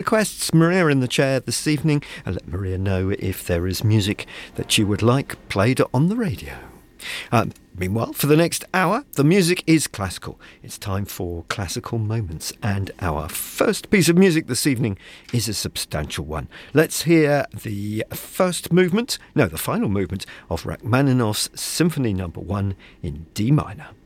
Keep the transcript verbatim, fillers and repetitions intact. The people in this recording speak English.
requests. Maria in the chair this evening. And let Maria know if there is music that you would like played on the radio. Um, meanwhile, for the next hour, the music is classical. It's time for Classical Moments, and our first piece of music this evening is a substantial one. Let's hear the first movement, no, the final movement of Rachmaninoff's Symphony Number One in D minor.